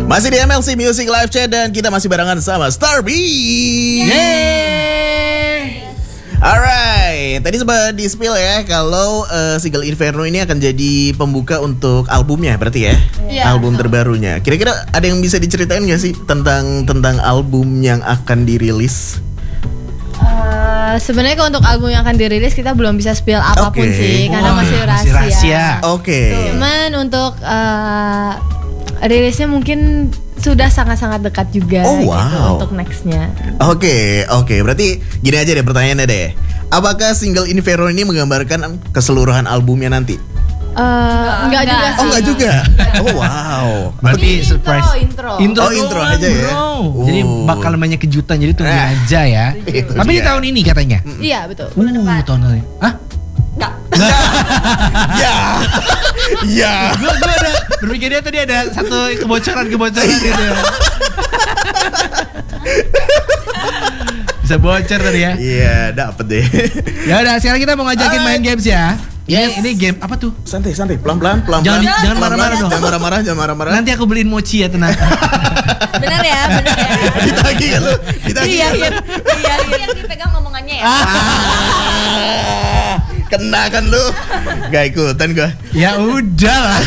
Masih di MLC Music Live Chat dan kita masih barengan sama Starbeat. Yeay. Alright, tadi sempat di-spill ya kalau single Inferno ini akan jadi pembuka untuk albumnya berarti ya? Album terbarunya. Kira-kira ada yang bisa diceritain gak sih tentang album yang akan dirilis? Sebenarnya kalau untuk album yang akan dirilis kita belum bisa spill apapun sih karena masih rahasia. Cuman untuk rilisnya mungkin sudah sangat-sangat dekat juga gitu untuk nextnya. Oke, berarti gini aja deh pertanyaannya deh. Apakah single Inferno ini menggambarkan keseluruhan albumnya nanti? Enggak juga sih. Oh enggak juga. Oh wow. Berarti surprise. Intro aja ya. Jadi bakal banyak kejutan, jadi tungguin aja ya. Tapi di tahun ini katanya. Iya betul. Tahun ini. Hah? Enggak. Ya. Gue ada berpikirnya tadi ada satu kebocoran gitu. Bisa bocor tadi ya. Iya, dapet deh. Ya udah, sekarang kita mau ngajakin main games ya. Ini game apa tuh? Santai, pelan-pelan. Jangan marah-marah dong. Jangan marah-marah. Nanti aku beliin mochi ya, tenang. Benar ya. Ditagih kan lu? Iya. Yang dipegang ngomongannya ya. Kena kan lu? Gak ikutan gua. Ya udah lah.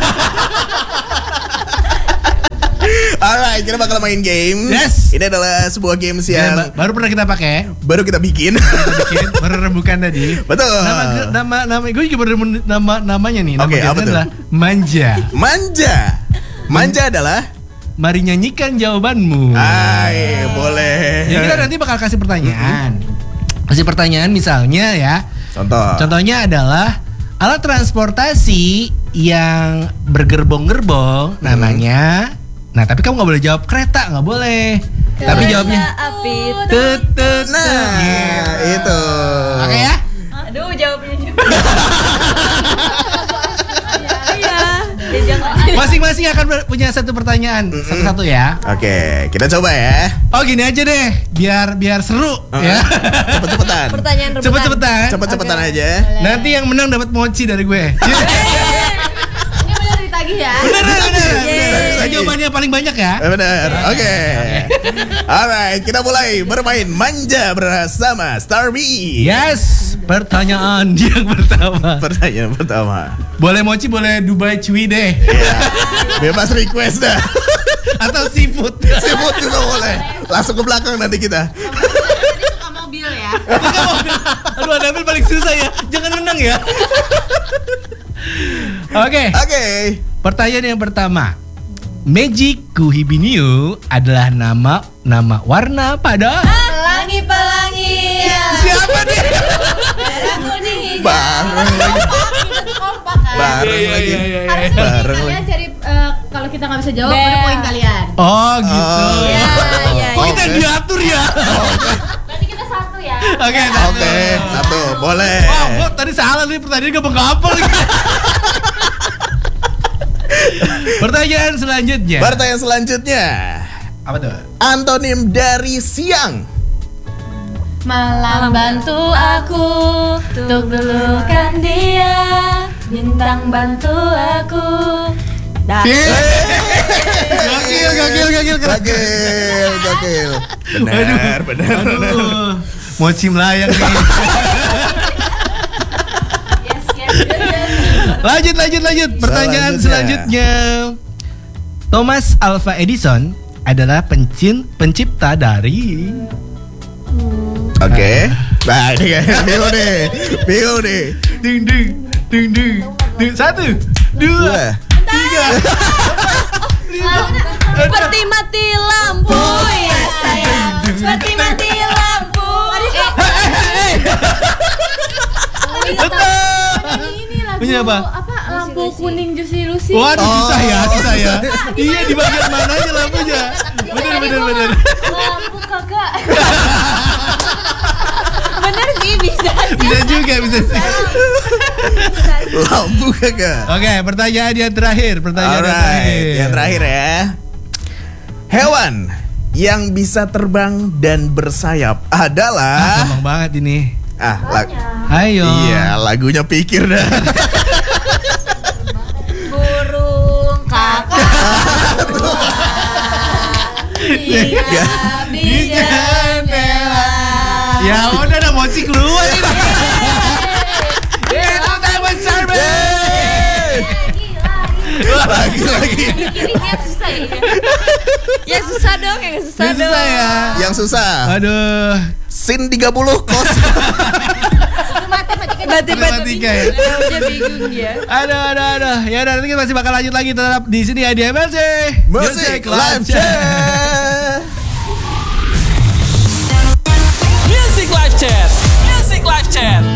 Alright, kita bakal main game. Yes. Ini adalah sebuah games yang baru pernah kita pakai. Baru kita bikin. Baru rembukan tadi. Betul. Nama gue juga baru namanya nih. Oke, apa tuh? Adalah Manja. Manja adalah mari nyanyikan jawabanmu. Boleh. Jadi kita nanti bakal kasih pertanyaan. Kasih pertanyaan misalnya ya. Contohnya adalah alat transportasi yang bergerbong-gerbong namanya. Nah, tapi kamu nggak boleh jawab kereta, nggak boleh. Tapi jawabnya api. Nah, itu. Oke ya? Aduh, jawabnya juga. Masing-masing akan punya satu pertanyaan, satu-satu ya. Oke, kita coba ya. Oh, gini aja deh, biar seru ya. Cepet-cepetan. Pertanyaan rebutan. Cepet-cepetan aja. Nanti yang menang dapat mochi dari gue. Ini benar ditagih ya. Bener. Jawabannya paling banyak ya. Bener. Oke. Alright, kita mulai bermain manja bersama Starbeat. Yes. Pertanyaan yang pertama. Boleh mochi, boleh Dubai Cui deh. Bebas request dah. Atau seafood. Seafood juga boleh. Langsung ke belakang nanti kita. Tadi suka mobil ya. Aduh, Nabil paling susah ya. Jangan renang ya. Oke. Pertanyaan yang pertama. Magic Kuhibiniu adalah nama warna pada Pelangi. Siapa nih? Merah kuning hijau. Bareng lagi. Kompak kan. Bareng lagi. Harusnya kalian cari kalau kita nggak bisa jawab ada poin kalian. Oh gitu. Iya. Oh, kita diatur ya. Berarti kita satu ya. Oke, satu. Boleh. Oh, tadi salah nih pertanyaan gampang-gampang lagi. Pertanyaan selanjutnya. Apa tuh? Antonim dari siang. Malam bantu aku untuk dulukan dia. Bintang bantu aku. Gokil. Benar. Mochi melayang nih. Lanjut. Pertanyaan selanjutnya. Thomas Alva Edison adalah pencipta dari. Oke. Nah, ini kan bingung nih. Ding. 1, 2, 3. Seperti mati lampu ya sayang. Seperti mati lampu. Ini lagu Punya apa? Lampu kuning Juicy Lucy. Waduh, susah ya. Iya, di bagian mana aja lampunya? Bener. Lampu kagak. Bener sih, bisa juga sih. Lampu kagak. Oke, pertanyaan yang terakhir. Yang terakhir ya. Hewan yang bisa terbang dan bersayap adalah gampang banget ini. Ayo. Iya, lagunya pikir dah. Burung kakak. di jendela. Ya udah dah mochi keluar ini. Itu tak besar Lagi. Yang susah ya. Yang susah dong, yang susah dong. Ya. Yang susah. Aduh. Sin 30 kos. Matematika ya. Bingung ya. Aduh. Ya udah nanti kita masih bakal lanjut lagi tetap di sini ya di MLC. Music Live Chat. Music Live Chat.